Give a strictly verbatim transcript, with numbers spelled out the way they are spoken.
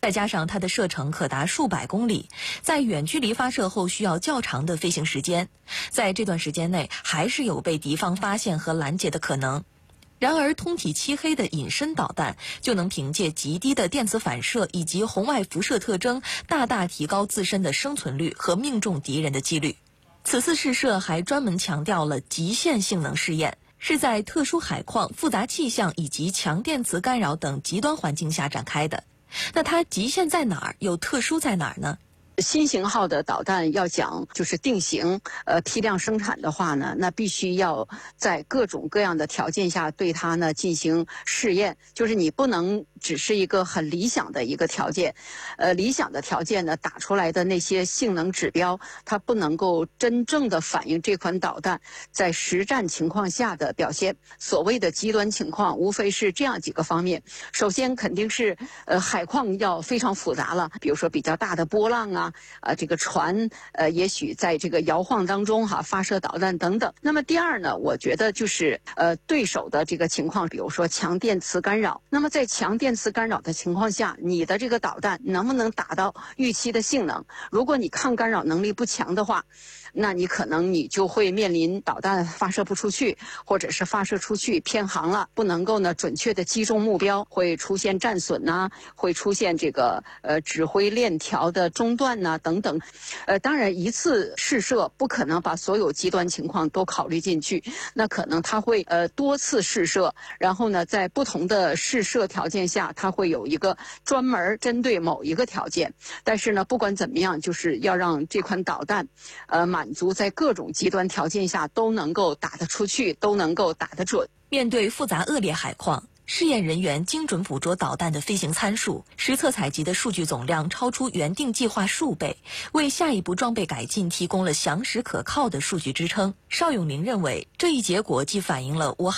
再加上它的射程可达数百公里，在远距离发射后需要较长的飞行时间，在这段时间内还是有被敌方发现和拦截的可能。然而，通体漆黑的隐身导弹就能凭借极低的电磁反射以及红外辐射特征，大大提高自身的生存率和命中敌人的几率。此次试射还专门强调了极限性能试验，是在特殊海况、复杂气象以及强电磁干扰等极端环境下展开的。那它极限在哪儿，又特殊在哪儿呢？ 新型号的导弹要讲就是定型，呃，批量生产的话呢，那必须要在各种各样的条件下对它呢进行试验，就是你不能只是一个很理想的一个条件，呃，理想的条件呢打出来的那些性能指标，它不能够真正的反映这款导弹在实战情况下的表现。所谓的极端情况，无非是这样几个方面：首先肯定是呃海况要非常复杂了，比如说比较大的波浪啊。呃，这个船呃，也许在这个摇晃当中哈发射导弹等等。那么第二呢，我觉得就是呃对手的这个情况，比如说强电磁干扰。那么在强电磁干扰的情况下，你的这个导弹能不能达到预期的性能？如果你抗干扰能力不强的话，那你可能你就会面临导弹发射不出去，或者是发射出去偏航了，不能够呢准确的击中目标，会出现战损呐、啊，会出现这个呃指挥链条的中断。呐等等，呃，当然一次试射不可能把所有极端情况都考虑进去，那可能它会呃多次试射，然后呢，在不同的试射条件下，它会有一个专门针对某一个条件。但是呢，不管怎么样，就是要让这款导弹，呃，满足在各种极端条件下都能够打得出去，都能够打得准。 面对复杂恶劣海况，试验人员精准捕捉导弹的飞行参数，实测采集的数据总量超出原定计划数倍，为下一步装备改进提供了详实可靠的数据支撑。邵永林认为，这一结果既反映了我